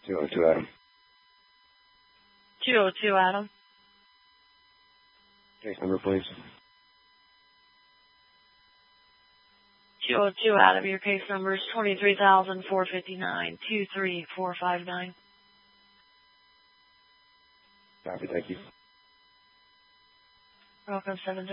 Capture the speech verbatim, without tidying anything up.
two oh two, Adam. two oh two, Adam. Case number, please. two oh two, Adam. Your case number is twenty-three thousand four hundred fifty-nine, two three four five nine. Copy, thank you. Welcome, seven